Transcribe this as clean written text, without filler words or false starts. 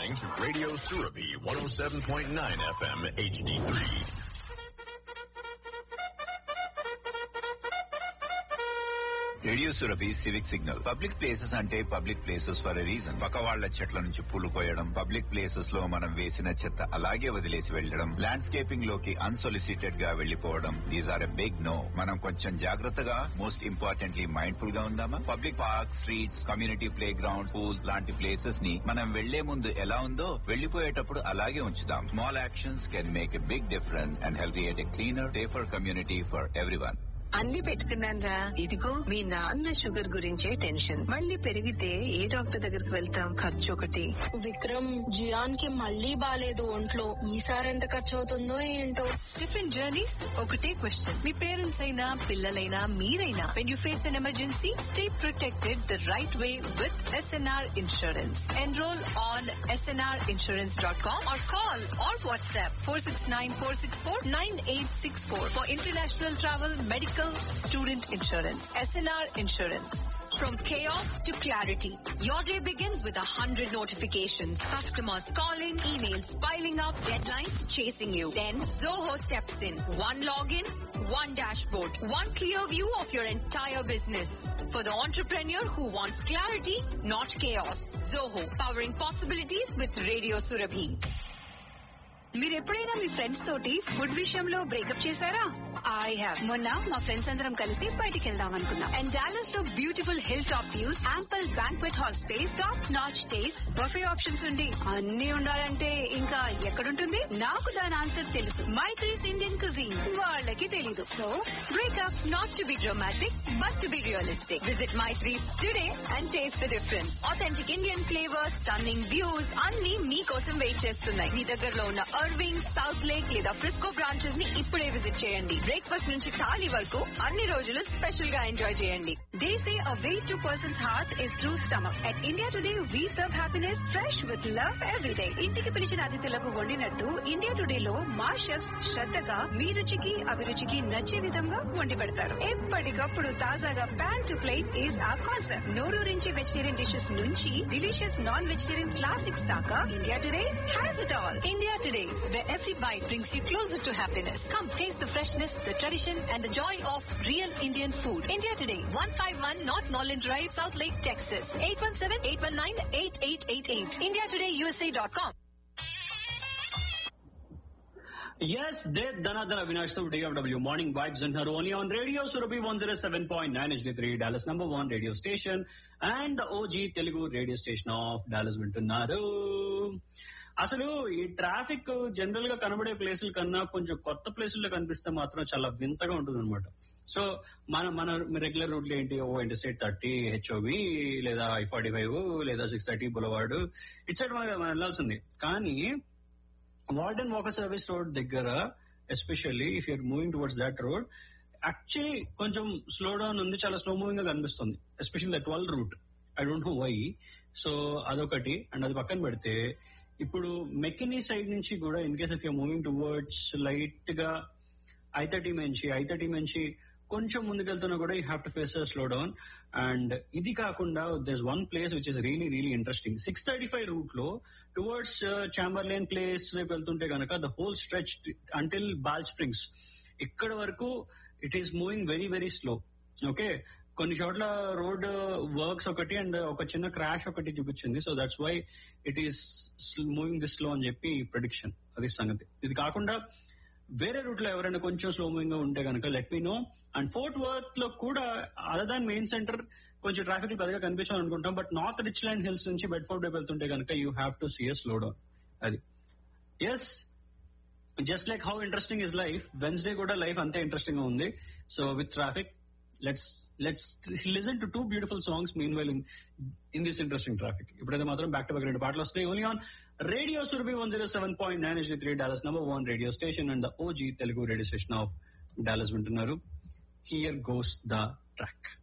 listening to Radio Surabhi 107.9 FM HD3. Radio Surabhi civic signal. Public places అంటే public places for a reason. పక్క వాళ్ల చెట్ల నుంచి పూలు కోయడం, పబ్లిక్ ప్లేసెస్ లో మనం వేసిన చెత్త అలాగే వదిలేసి వెళ్లడం, ల్యాండ్స్కేపింగ్ లోకి అన్సొలిసిటెడ్ గా వెళ్లిపోవడం, these are a big no. మనం కొంచెం జాగ్రత్తగా, మోస్ట్ ఇంపార్టెంట్లీ మైండ్ఫుల్ గా ఉందామా? Public park, streets, community play ground, pools లాంటి ప్లేసెస్ ని మనం వెళ్లే ముందు ఎలా ఉందో వెళ్లిపోయేటప్పుడు అలాగే ఉంచుదాం. Small actions can make a big difference and help create a cleaner, safer community for everyone. అన్ని పెట్టుకున్నాను రా. ఇదిగో మీ నాన్న షుగర్ గురించే టెన్షన్. మళ్ళీ పెరిగితే ఏ డాక్టర్ దగ్గరికి వెళ్తాం? ఖర్చు ఒకటి. విక్రమ్, జియాన్ కి మళ్ళీ బాలేదు ఒంట్లో. ఈసారి ఎంత ఖర్చు అవుతుందో ఏంటో. డిఫరెంట్ జర్నీస్, ఒకటే క్వశ్చన్. మీ పేరెంట్స్ అయినా పిల్లలైనా మీరైనా, when you face an emergency, stay protected the right way with SNR Insurance. Enroll on snrinsurance.com or call or WhatsApp 469-464-9864 for international travel, medical, student insurance. SNR Insurance. From chaos to clarity, your day begins with 100 notifications. Customers calling, emails piling up, deadlines chasing you. Then Zoho steps in. One login, one dashboard, one clear view of your entire business. For the entrepreneur who wants clarity, not chaos. Zoho, powering possibilities with Radio Surabhi. మీరు ఎప్పుడైనా మీ friends తోటి food విషయంలో breakup చేశారా? I have. మొన్న మా friends అందరం కలిసి బయటికి వెళ్దాం అనుకున్నాం. అండ్ డాలస్ లో beautiful hill top views, ample banquet hall space, top notch taste, buffet options ఉండి అన్ని ఉండాలంటే ఇంకా ఎక్కడుంటుంది? నాకు దాని ఆన్సర్ తెలుసు. Maitri's Indian cuisine. వాళ్ళకి తెలీదు. So breakup not to be dramatic but to be realistic. Visit Maitri's today and taste the difference. Authentic Indian flavours, stunning views అన్ని మీకోసం వెయిట్ చేస్తున్నాయి. మీ దగ్గరలో ఉన్న అర్వింగ్, సౌత్ లేక్ లేదా ఫ్రిస్కో బ్రాంచెస్ ని ఇప్పుడే విజిట్ చేయండి. బ్రేక్ఫాస్ట్ నుంచి థాలీ వరకు అన్ని రోజులు స్పెషల్ గా ఎంజాయ్ చేయండి. They say a way to person's heart is through stomach. At India Today, we serve happiness fresh with love every day. ఇంటికి పిలిచిన అతిథులకు వండినట్టు ఇండియా టుడే లో మా షెఫ్స్ శ్రద్ధగా మీ రుచికి అభిరుచికి నచ్చే విధంగా వండి పెడతారు. ఎప్పటికప్పుడు తాజాగా pan to plate is are concept. నోరూరించి vegetarian dishes నుంచి డిలీషియస్ నాన్ వెజిటేరియన్ క్లాసిక్స్ దాకా India today has it all. India today, where every bite brings you closer to happiness. Come taste the freshness, the tradition and the joy of real Indian food. India Today, 151 North Norland Drive, South Lake, Texas. 817-819-8888. IndiaTodayUSA.com. Yes, they Dhanadhana Avinash to DFW Morning Vibes and her only on Radio Surabhi 107.9 HD3, Dallas number 1 radio station and the OG Telugu radio station of Dallas Vintunaru. అసలు ఈ traffic general గా కనబడే ప్లేసుల కన్నా కొంచెం కొత్త ప్లేసుల్లో కనిపిస్తే మాత్రం చాలా వింతగా ఉంటుంది అనమాట. సో మన రెగ్యులర్ రూట్లు ఏంటి? ఇంటర్స్టేట్ 30 HOV లేదా I-45 లేదా 630 బులవార్డ్ ఇటు సైడ్ మనం వెళ్లాల్సింది. కానీ వార్డెన్ వాకర్ సర్వీస్ రోడ్ దగ్గర especially if you're moving towards that road actually కొంచెం స్లో డౌన్ ఉంది, చాలా స్లో మూవింగ్ గా కనిపిస్తుంది. Especially the 12 route. I don't know why. So అదొకటి. అండ్ అది పక్కన పెడితే ఇప్పుడు మెకినీ సైడ్ నుంచి కూడా in case if you're moving towards light గా I-30 నుంచి కొంచెం ముందుకెళ్తున్నా కూడా you have to face slow down. And ఇది కాకుండా దర్స్ one place which is really really interesting. 635 route లో టువర్డ్స్ చాంబర్లేన్ ప్లేస్ వైపు వెళ్తుంటే కనుక the whole stretch until ball springs ఇక్కడ వరకు it is moving very very slow. Okay, కొన్ని చోట్ల రోడ్ వర్క్స్ ఒకటి అండ్ ఒక చిన్న క్రాష్ ఒకటి చూపించింది. So that's why it is moving this slow అని చెప్పి ప్రెడిక్షన్. అది సంగతి. ఇది కాకుండా వేరే రూట్ లో ఎవరైనా కొంచెం స్లో మూవింగ్ గా ఉంటే కనుక let me no. And fort worth లో కూడా అదర్ దాన్ మెయిన్ సెంటర్ కొంచెం ట్రాఫిక్ పెద్దగా కనిపించాలి అనుకుంటాం. But north rich land hills నుంచి బెడ్ఫోర్డ్ వైపు వెళ్తుంటే కనుక you have to see a slow down. అది yes, just like how interesting is life, Wednesday కూడా లైఫ్ అంతే ఇంట్రెస్టింగ్ గా ఉంది. So with traffic let's listen to two beautiful songs meanwhile in this interesting traffic. ఇప్పుడైతే మాత్రం back to back రెండు పాటలు వస్తాయి only on radio Surabhi 107.9 HD3, Dallas number 1 radio station and the OG Telugu radio station of Dallas వింటున్నారు. Here goes the track.